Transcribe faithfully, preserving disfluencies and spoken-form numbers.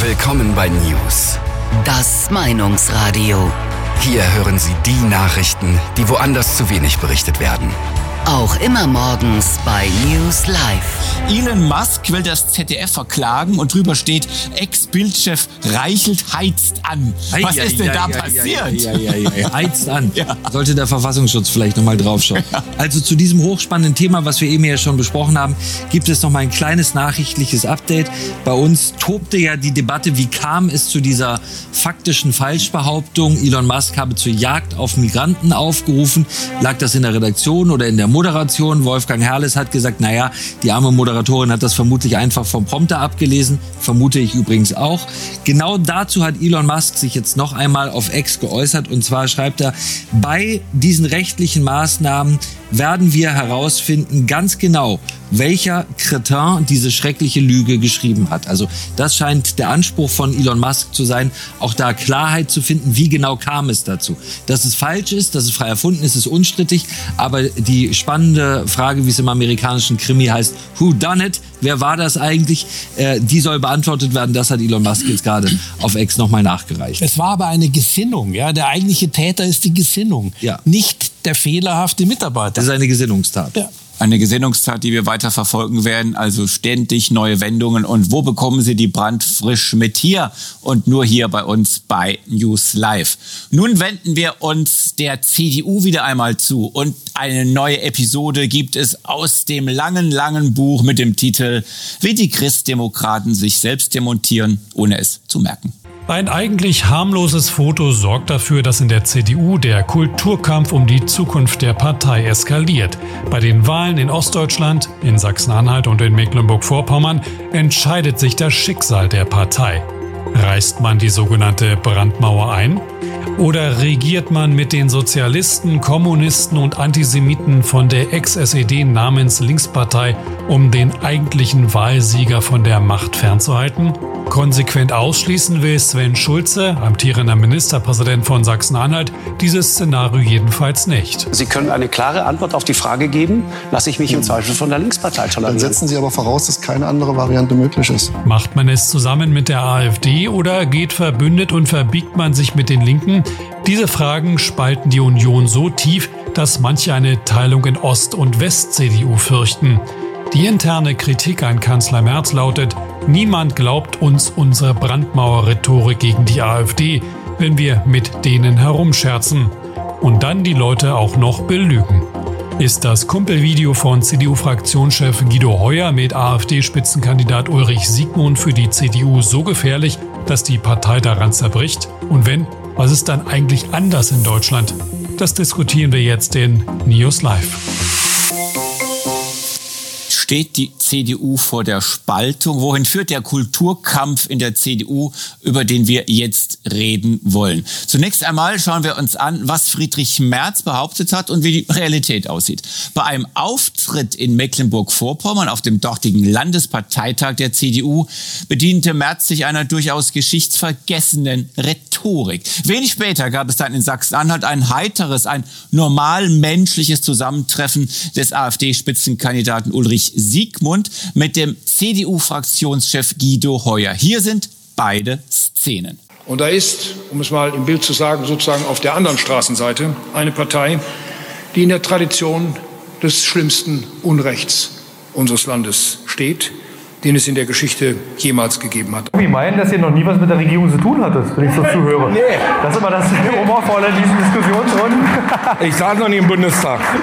Willkommen bei News. Das Meinungsradio. Hier hören Sie die Nachrichten, die woanders zu wenig berichtet werden. Auch immer morgens bei News Live. Elon Musk will das Z D F verklagen und drüber steht, Ex-Bildchef Reichelt heizt an. Was ja, ist denn ja, da ja, passiert? Ja, ja, ja, ja. Heizt an. Ja. Sollte der Verfassungsschutz vielleicht nochmal draufschauen. Also zu diesem hochspannenden Thema, was wir eben ja schon besprochen haben, gibt es nochmal ein kleines nachrichtliches Update. Bei uns tobte ja die Debatte, wie kam es zu dieser faktischen Falschbehauptung, Elon Musk habe zur Jagd auf Migranten aufgerufen. Lag das in der Redaktion oder in der Moderation? Wolfgang Herrles hat gesagt, naja, die arme Moderatorin hat das vermutlich einfach vom Prompter abgelesen. Vermute ich übrigens auch. Genau dazu hat Elon Musk sich jetzt noch einmal auf X geäußert. Und zwar schreibt er, bei diesen rechtlichen Maßnahmen werden wir herausfinden, ganz genau, welcher Kretin diese schreckliche Lüge geschrieben hat. Also das scheint der Anspruch von Elon Musk zu sein, auch da Klarheit zu finden, wie genau kam es dazu. Dass es falsch ist, dass es frei erfunden ist, ist unstrittig. Aber die spannende Frage, wie es im amerikanischen Krimi heißt, who done it? Wer war das eigentlich? Äh, die soll beantwortet werden. Das hat Elon Musk jetzt gerade auf X nochmal nachgereicht. Es war aber eine Gesinnung. Ja? Der eigentliche Täter ist die Gesinnung, ja. Nicht der fehlerhafte Mitarbeiter. Das ist eine Gesinnungstat. Ja. Eine Gesinnungstat, die wir weiter verfolgen werden, also ständig neue Wendungen. Und wo bekommen Sie die brandfrisch mit? Hier und nur hier bei uns bei News Live. Nun wenden wir uns der C D U wieder einmal zu und eine neue Episode gibt es aus dem langen, langen Buch mit dem Titel Wie die Christdemokraten sich selbst demontieren, ohne es zu merken. Ein eigentlich harmloses Foto sorgt dafür, dass in der C D U der Kulturkampf um die Zukunft der Partei eskaliert. Bei den Wahlen in Ostdeutschland, in Sachsen-Anhalt und in Mecklenburg-Vorpommern entscheidet sich das Schicksal der Partei. Reißt man die sogenannte Brandmauer ein? Oder regiert man mit den Sozialisten, Kommunisten und Antisemiten von der Ex-S E D namens Linkspartei, um den eigentlichen Wahlsieger von der Macht fernzuhalten? Konsequent ausschließen will Sven Schulze, amtierender Ministerpräsident von Sachsen-Anhalt, dieses Szenario jedenfalls nicht. Sie können eine klare Antwort auf die Frage geben, lasse ich mich im Zweifel von der Linkspartei tolerieren. Dann setzen Sie aber voraus, dass keine andere Variante möglich ist. Macht man es zusammen mit der AfD oder geht verbündet und verbiegt man sich mit den Linken? Diese Fragen spalten die Union so tief, dass manche eine Teilung in Ost- und West-C D U fürchten. Die interne Kritik an Kanzler Merz lautet, niemand glaubt uns unsere Brandmauer-Rhetorik gegen die AfD, wenn wir mit denen herumscherzen. Und dann die Leute auch noch belügen. Ist das Kumpelvideo von C D U-Fraktionschef Guido Heuer mit AfD-Spitzenkandidat Ulrich Siegmund für die C D U so gefährlich, dass die Partei daran zerbricht? Und wenn, was ist dann eigentlich anders in Deutschland? Das diskutieren wir jetzt in News Live. Steht die C D U vor der Spaltung? Wohin führt der Kulturkampf in der C D U, über den wir jetzt reden wollen? Zunächst einmal schauen wir uns an, was Friedrich Merz behauptet hat und wie die Realität aussieht. Bei einem Auftritt in Mecklenburg-Vorpommern auf dem dortigen Landesparteitag der C D U bediente Merz sich einer durchaus geschichtsvergessenen Rhetorik. Wenig später gab es dann in Sachsen-Anhalt ein heiteres, ein normal menschliches Zusammentreffen des AfD-Spitzenkandidaten Ulrich Siegmund mit dem C D U-Fraktionschef Guido Heuer. Hier sind beide Szenen. Und da ist, um es mal im Bild zu sagen, sozusagen auf der anderen Straßenseite eine Partei, die in der Tradition des schlimmsten Unrechts unseres Landes steht, den es in der Geschichte jemals gegeben hat. Sie meinen, dass ihr noch nie was mit der Regierung zu tun hattet, wenn ich so zuhöre? Nee. Das ist immer das Humorvolle in diesen Diskussionsrunden. Ich saß noch nie im Bundestag.